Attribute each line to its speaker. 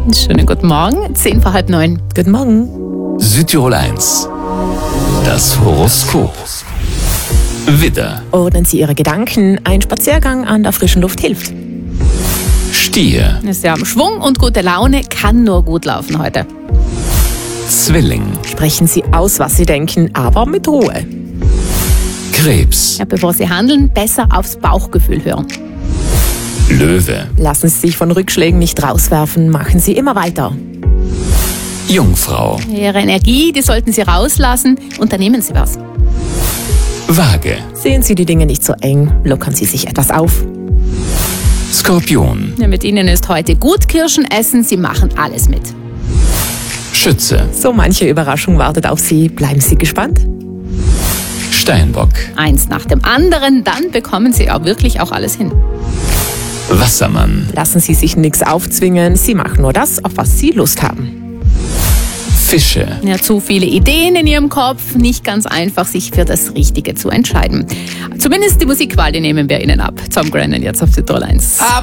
Speaker 1: Schönen guten Morgen, 8:10.
Speaker 2: Guten Morgen.
Speaker 3: Südtirol 1. Das Horoskop. Widder,
Speaker 2: Ordnen Sie Ihre Gedanken. Ein Spaziergang an der frischen Luft hilft.
Speaker 3: Stier,
Speaker 1: Ist ja am Schwung und gute Laune, kann nur gut laufen heute.
Speaker 3: Zwilling,
Speaker 2: Sprechen Sie aus, was Sie denken, aber mit Ruhe.
Speaker 3: Krebs,
Speaker 1: Ja, bevor Sie handeln, besser aufs Bauchgefühl hören.
Speaker 3: Löwe,
Speaker 2: Lassen Sie sich von Rückschlägen nicht rauswerfen. Machen Sie immer weiter.
Speaker 3: Jungfrau,
Speaker 1: Ihre Energie, die sollten Sie rauslassen, unternehmen Sie was.
Speaker 3: Waage,
Speaker 2: Sehen Sie die Dinge nicht so eng. Lockern Sie sich etwas auf.
Speaker 3: Skorpion,
Speaker 1: Ja, mit Ihnen ist heute gut Kirschen essen, Sie machen alles mit.
Speaker 3: Schütze,
Speaker 2: So manche Überraschung wartet auf Sie. Bleiben Sie gespannt.
Speaker 3: Steinbock,
Speaker 1: Eins nach dem anderen, dann bekommen Sie auch wirklich auch alles hin.
Speaker 3: Wassermann,
Speaker 2: Lassen Sie sich nichts aufzwingen. Sie machen nur das, auf was Sie Lust haben.
Speaker 3: Fische,
Speaker 1: Ja, zu viele Ideen in Ihrem Kopf, nicht ganz einfach, sich für das Richtige zu entscheiden. Zumindest die Musikwahl, die nehmen wir Ihnen ab. Tom Grennan jetzt auf Südtirol 1.